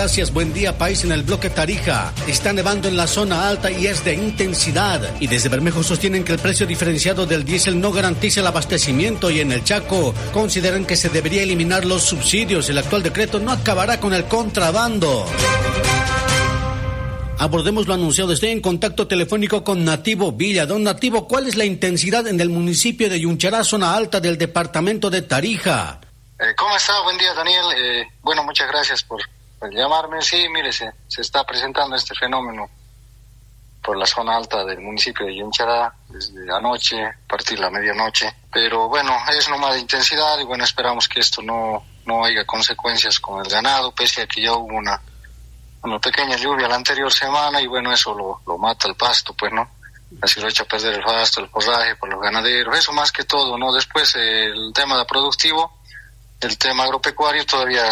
gracias. Buen día, país. En el bloque Tarija está nevando en la zona alta y es de intensidad. Y desde Bermejo sostienen que el precio diferenciado del diésel no garantiza el abastecimiento, y en el Chaco consideran que se debería eliminar los subsidios. El actual decreto no acabará con el contrabando. Abordemos lo anunciado. Estoy en contacto telefónico con Nativo Villa. Don Nativo, ¿cuál es la intensidad en el municipio de Yunchara, zona alta del departamento de Tarija? ¿Cómo está? Buen día, Daniel. Bueno, muchas gracias por llamarme. Sí, mire, se está presentando este fenómeno por la zona alta del municipio de Yunchara desde anoche, a partir de la medianoche. Pero bueno, es nomás de intensidad y bueno, esperamos que esto no haya consecuencias con el ganado, pese a que ya hubo una pequeña lluvia la anterior semana y bueno, eso lo mata el pasto, pues, ¿no? Así lo echa a perder el pasto, el forraje por los ganaderos, eso más que todo, ¿no? Después el tema de productivo, el tema agropecuario todavía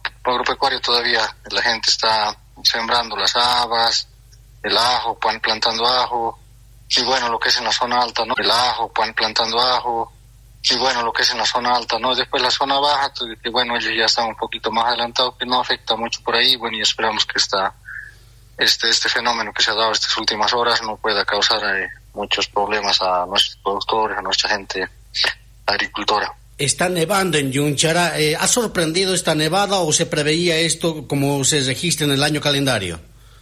la gente está sembrando las habas, el ajo, plantando ajo, y bueno, lo que es en la zona alta, ¿no? El ajo, plantando ajo, y bueno, lo que es en la zona alta, ¿no? Después la zona baja, que bueno, ellos ya están un poquito más adelantados, que no afecta mucho por ahí, bueno, y esperamos que este fenómeno que se ha dado estas últimas horas no pueda causar muchos problemas a nuestros productores, a nuestra gente agricultora. Está nevando en Yunchara. ¿Ha sorprendido esta nevada o se preveía esto como se registra en el año calendario?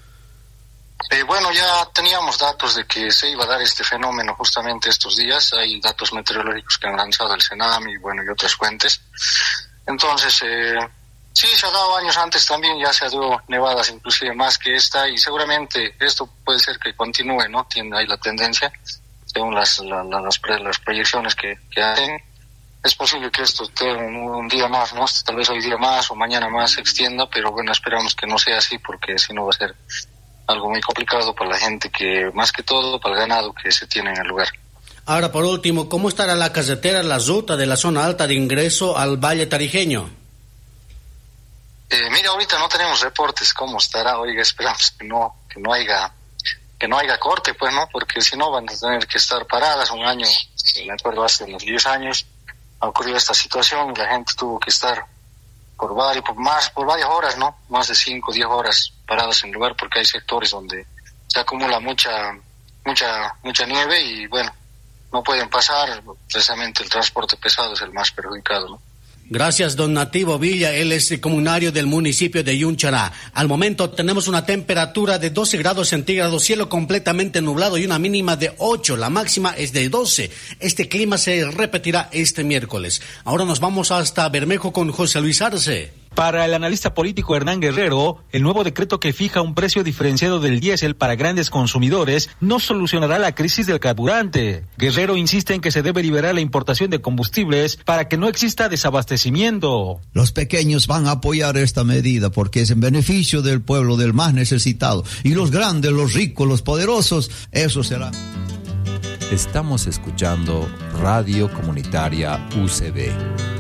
Bueno, ya teníamos datos de que se iba a dar este fenómeno justamente estos días. Hay datos meteorológicos que han lanzado el Senam y bueno, y otras fuentes. Entonces, sí, se ha dado años antes también, ya se ha dado nevadas inclusive más que esta, y seguramente esto puede ser que continúe, ¿no? Tiene ahí la tendencia, según las proyecciones que hacen. Es posible que esto esté un día más, ¿no? Tal vez hoy día más o mañana más se extienda, pero bueno, esperamos que no sea así, porque si no va a ser algo muy complicado para la gente, que más que todo para el ganado que se tiene en el lugar. Ahora, por último, ¿cómo estará la carretera, la ruta de la zona alta de ingreso al Valle Tarijeño? Mira, ahorita no tenemos reportes cómo estará. Oiga, esperamos que no haya corte, pues, ¿no? Porque si no van a tener que estar paradas un año. Me acuerdo, hace unos 10 años ha ocurrido esta situación y la gente tuvo que estar por varias horas, ¿no? Más de 5 o 10 horas paradas en el lugar, porque hay sectores donde se acumula mucha nieve y bueno, no pueden pasar. Precisamente el transporte pesado es el más perjudicado, ¿no? Gracias, don Nativo Villa. Él es el comunario del municipio de Yunchara. Al momento tenemos una temperatura de 12 grados centígrados, cielo completamente nublado y una mínima de 8. La máxima es de 12. Este clima se repetirá este miércoles. Ahora nos vamos hasta Bermejo con José Luis Arce. Para el analista político Hernán Guerrero, el nuevo decreto que fija un precio diferenciado del diésel para grandes consumidores no solucionará la crisis del carburante. Guerrero insiste en que se debe liberar la importación de combustibles para que no exista desabastecimiento. Los pequeños van a apoyar esta medida porque es en beneficio del pueblo, del más necesitado. Y los grandes, los ricos, los poderosos, eso será. Estamos escuchando Radio Comunitaria UCB.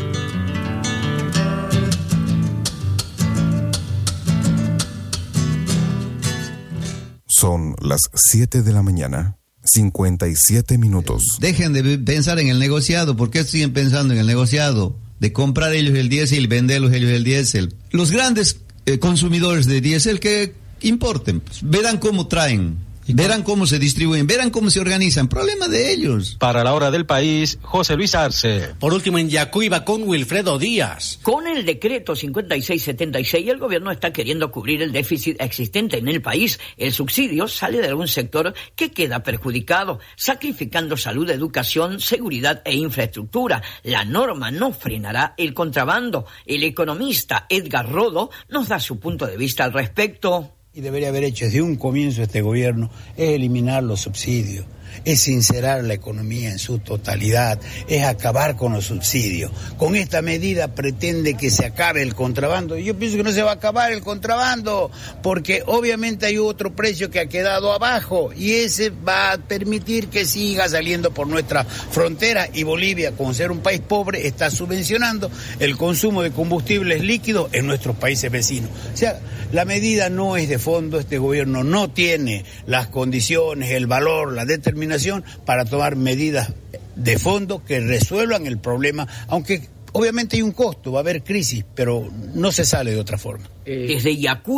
Son las 7 de la mañana, 57 minutos. Dejen de pensar en el negociado. ¿Por qué siguen pensando en el negociado? De comprar ellos el diésel y venderlos ellos el diésel. Los grandes consumidores de diésel que importen, pues, verán cómo traen, verán cómo se distribuyen, verán cómo se organizan. Problema de ellos. Para la hora del país, José Luis Arce. Por último, en Yacuiba con Wilfredo Díaz. Con el decreto 5676, el gobierno está queriendo cubrir el déficit existente en el país. El subsidio sale de algún sector que queda perjudicado, sacrificando salud, educación, seguridad e infraestructura. La norma no frenará el contrabando. El economista Edgar Rodo nos da su punto de vista al respecto. Y debería haber hecho desde un comienzo este gobierno es eliminar los subsidios, es sincerar la economía en su totalidad, es acabar con los subsidios. Con esta medida pretende que se acabe el contrabando. Y yo pienso que no se va a acabar el contrabando, porque obviamente hay otro precio que ha quedado abajo y ese va a permitir que siga saliendo por nuestra frontera, y Bolivia, como ser un país pobre, está subvencionando el consumo de combustibles líquidos en nuestros países vecinos. O sea, la medida no es de fondo. Este gobierno no tiene las condiciones, el valor, la determinación para tomar medidas de fondo que resuelvan el problema, aunque obviamente hay un costo, va a haber crisis, pero no se sale de otra forma. Desde Yacu